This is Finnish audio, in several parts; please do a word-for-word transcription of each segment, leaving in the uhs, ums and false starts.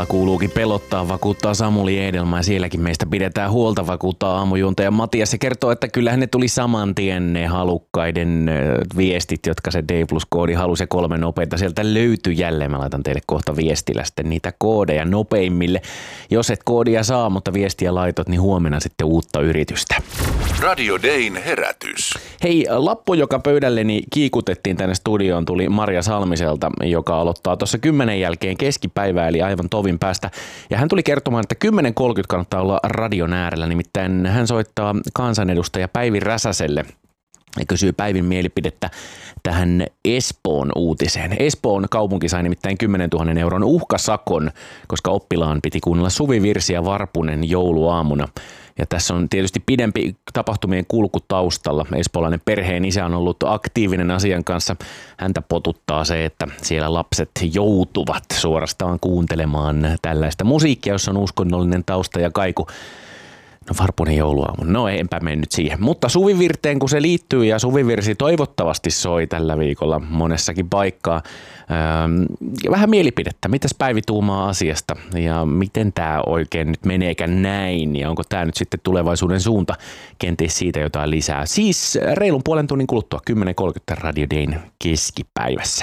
kuuluukin pelottaa, vakuuttaa Samuli Edelman ja sielläkin meistä pidetään huolta, vakuuttaa aamujuontaja Matias. Se kertoo, että kyllähän ne tuli saman tien ne halukkaiden viestit, jotka se D plus-koodi halusi ja kolme nopeita. Sieltä löytyy jälleen, mä laitan teille kohta viestillä sitten niitä koodeja nopeimmille. Jos et koodia saa, mutta viestiä laitot, niin huomenna sitten uutta yritystä. Radio Dayn herätys. Hei, lappu, joka pöydälleni kiikutettiin tänne studioon, tuli Marja Salmiselta, joka aloittaa tuossa kymmenen jälkeen keskipäivää, eli aivan tovin päästä. Ja hän tuli kertomaan, että kymmenen kolmekymmentä kannattaa olla radion äärellä, nimittäin hän soittaa kansanedustaja Päivi Räsäselle ja kysyy Päivin mielipidettä tähän Espoon uutiseen. Espoon kaupunki sai nimittäin kymmenentuhannen euron uhkasakon, koska oppilaan piti kuunnella Suvi Virsi ja Varpunen jouluaamuna. Ja tässä on tietysti pidempi tapahtumien kulku taustalla. Espoolainen perheen isä on ollut aktiivinen asian kanssa. Häntä potuttaa se, että siellä lapset joutuvat suorastaan kuuntelemaan tällaista musiikkia, jossa on uskonnollinen tausta ja kaiku. No Varpunen jouluaamu, no enpä mennyt siihen. Mutta Suvivirteen, kun se liittyy ja Suvivirsi toivottavasti soi tällä viikolla monessakin paikkaa. Ähm, vähän mielipidettä, mitäs Päivi tuumaa asiasta ja miten tämä oikein nyt meneekään näin ja onko tämä nyt sitten tulevaisuuden suunta, kenties siitä jotain lisää. Siis reilun puolen tunnin kuluttua kymmenen kolmekymmentä Radio Dayn keskipäivässä.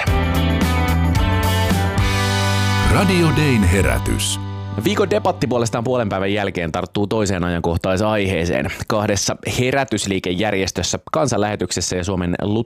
Radio Dayn herätys. Viikon debatti puolestaan puolen päivän jälkeen tarttuu toiseen ajankohtaisaiheeseen. Kahdessa herätysliikejärjestössä, Kansanlähetyksessä ja Suomen